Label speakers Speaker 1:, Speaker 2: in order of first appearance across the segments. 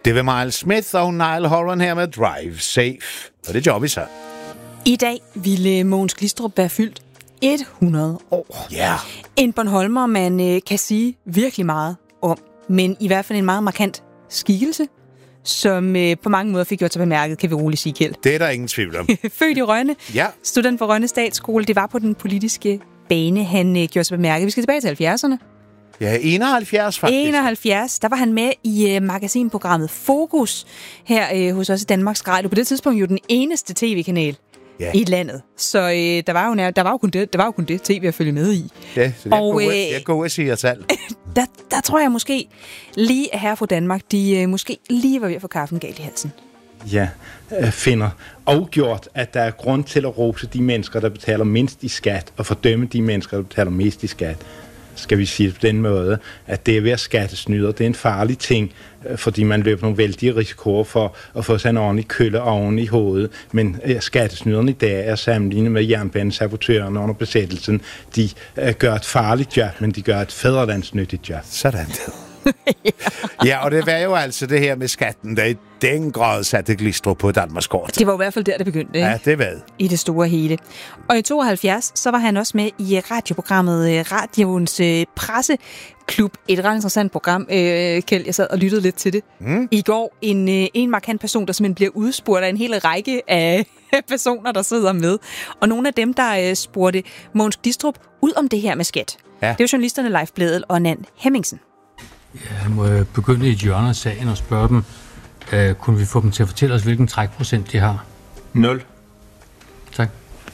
Speaker 1: Det var Miles Smith og Niall Horan her med Drive Safe. Og det gjorde vi så.
Speaker 2: I dag ville Mogens Glistrup være fyldt 100 år.
Speaker 1: Ja. Yeah.
Speaker 2: En Bornholmer, man kan sige virkelig meget om, men i hvert fald en meget markant skikkelse, som på mange måder fik gjort sig bemærket, kan vi roligt sige, Kjeld.
Speaker 1: Det er der ingen tvivl om.
Speaker 2: Født i Rønne,
Speaker 1: ja.
Speaker 2: Student på Rønne Statsskole. Det var på den politiske bane, han gjorde sig bemærket. Vi skal tilbage til 70'erne.
Speaker 1: Ja, 71 faktisk.
Speaker 2: 71, der var han med i magasinprogrammet Fokus her hos os i Danmarks Radio. På det tidspunkt jo den eneste tv-kanal i landet. Så der var jo kun det tv at følge med i.
Speaker 1: Ja, så det er gode siger tal.
Speaker 2: Der tror jeg måske lige at her fra Danmark, de måske lige var ved at få kaffen galt i halsen.
Speaker 3: Ja, finder afgjort, at der er grund til at rose de mennesker, der betaler mindst i skat, og fordømme de mennesker, der betaler mest i skat. Skal vi sige på den måde, at det er ved at skattesnyde, det er en farlig ting, fordi man løber nogle vældige risikoer for at få sig en ordentlig kølle oven i hovedet. Men skattesnyderne i dag er sammenlignet med jernbanesabotørerne under besættelsen. De gør et farligt job, men de gør et fædrelandsnyttigt job.
Speaker 1: Sådan det. Ja, og det var jo altså det her med skatten, der i den grad satte Glistrup på Danmarks kort.
Speaker 2: Det var i hvert fald der, det begyndte.
Speaker 1: Ja, det var
Speaker 2: i det store hele. Og i 72, så var han også med i radioprogrammet Radioens Presseklub. Et ret interessant program, Kjeld. Jeg sad og lyttede lidt til det. I går en markant person, der simpelthen bliver udspurgt af en hel række af personer, der sidder med. Og nogle af dem, der spurgte Mogens Glistrup ud om det her med skat. Ja. Det var journalisterne Leif Bledel og Nan Hemmingsen.
Speaker 4: Ja, jeg må begynde i et hjørne af sagen og spørge dem, kunne vi få dem til at fortælle os, hvilken trækprocent de har?
Speaker 3: 0.
Speaker 4: Tak.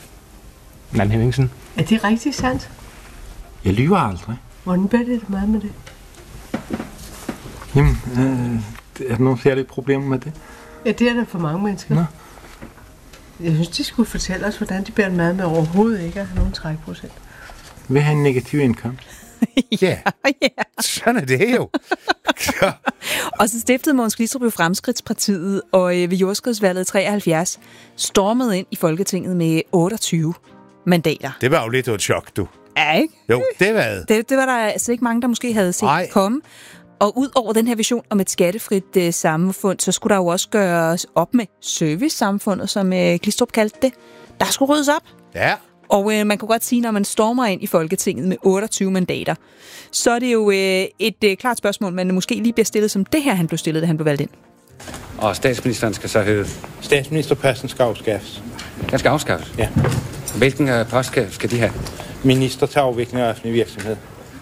Speaker 4: Nan Hemmingsen.
Speaker 5: Er det rigtig sandt?
Speaker 3: Jeg lyver aldrig.
Speaker 5: Hvordan bliver det meget med det?
Speaker 3: Jamen, er der nogle særlige problemer med det?
Speaker 5: Ja, det er der for mange mennesker. Nå. Jeg synes, de skulle fortælle os, hvordan de bærer mad med overhovedet ikke at have nogen trækprocent.
Speaker 3: Vil have en negativ indkomst.
Speaker 1: Ja, sådan er det jo.
Speaker 2: Ja. Og så stiftede Mogens Glistrup jo Fremskridtspartiet, og ved jordskredsvalget 73 stormede ind i Folketinget med 28 mandater.
Speaker 1: Det var jo lidt et chok, du.
Speaker 2: Ja, ikke?
Speaker 1: Jo, det var det.
Speaker 2: Det var der altså ikke mange, der måske havde set komme. Og ud over den her vision om et skattefrit samfund, så skulle der jo også gøres op med servicesamfundet, som Glistrup kaldte det. Der skulle ryddes op.
Speaker 1: Ja.
Speaker 2: Og man kan godt sige, når man stormer ind i Folketinget med 28 mandater, så er det jo et klart spørgsmål, man måske lige bliver stillet som det her, han blev stillet, da han blev valgt ind.
Speaker 6: Og statsministeren skal så hedde?
Speaker 3: Statsministerposten skal afskaffes.
Speaker 6: Den skal afskaffes?
Speaker 3: Ja.
Speaker 6: Hvilken post skal de have?
Speaker 3: Minister til afvikling af offentlig virksomhed.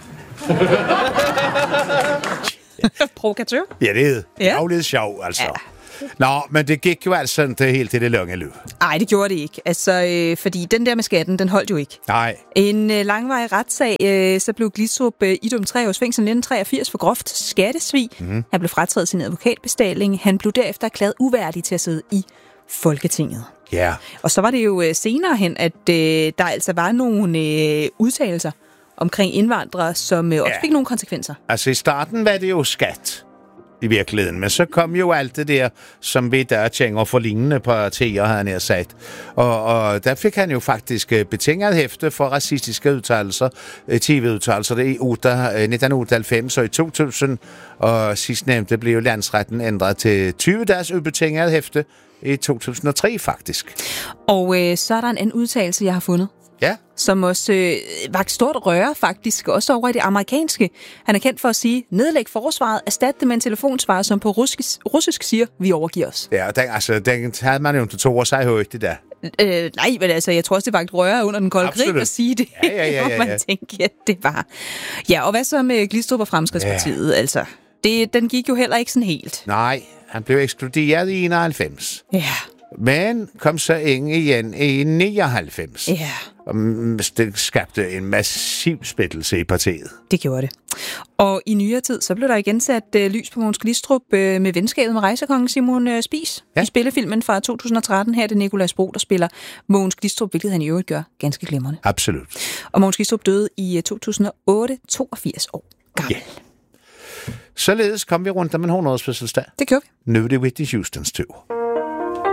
Speaker 2: Provokatør?
Speaker 1: Ja, det er jo lidt sjov, altså. Ja. Nå, men det gik jo altså ikke helt til det lange løb.
Speaker 2: Nej, det gjorde det ikke. Altså, fordi den der med skatten, den holdt jo ikke.
Speaker 1: Nej.
Speaker 2: En langvarig retssag, så blev Glistrup idømt 3 års fængsel 1983 for groft skattesvig. Han blev frataget sin advokatbestilling. Han blev derefter erklæret uværdig til at sidde i Folketinget.
Speaker 1: Ja.
Speaker 2: Og så var det jo senere hen, at der altså var nogle udtalelser omkring indvandrere, som også fik nogle konsekvenser.
Speaker 1: Altså i starten var det jo skat i virkeligheden, men så kom jo alt det der, som vi der tænker for lignende partier, havde han sagt. Og der fik han jo faktisk betinget hæfte for racistiske udtalelser, tv-udtalelser, det i 1998 og i 2000, og sidstnævnte blev jo landsretten ændret til 20 dages ubetinget hæfte i 2003 faktisk.
Speaker 2: Og så er der en anden udtalelse, jeg har fundet.
Speaker 1: Ja.
Speaker 2: Som også var et stort røre faktisk, også over i det amerikanske. Han er kendt for at sige, nedlæg forsvaret, erstat det med en telefonsvarer, som på russisk siger, vi overgiver os.
Speaker 1: Ja, den havde man jo til 2 år sig højt, det der.
Speaker 2: Nej, men altså, jeg tror også, det var et røre under den kolde krig at sige det.
Speaker 1: Ja.
Speaker 2: Man tænker, at det var. Ja, og hvad så med Glistrup og Fremskridtspartiet? Ja. Altså, den gik jo heller ikke sådan helt.
Speaker 1: Nej, han blev ekskluderet i 91.
Speaker 2: Ja.
Speaker 1: Men kom så ind igen i 99.
Speaker 2: Ja.
Speaker 1: Og det skabte en massiv splittelse i partiet.
Speaker 2: Det gjorde det. Og i nyere tid, så blev der igen sat lys på Mogens Glistrup med venskabet med rejsekongen Simon Spies. I spillefilmen fra 2013. Her er det Nicolas Bro, der spiller Mogens Glistrup, hvilket han i øvrigt gør ganske glimrende.
Speaker 1: Absolut.
Speaker 2: Og Mogens Glistrup døde i 2008, 82 år gammel.
Speaker 1: Yeah. Således kom vi rundt om en 100-års fødselsdag.
Speaker 2: Det gjorde vi.
Speaker 1: Nu er det Whitney Houstons tur.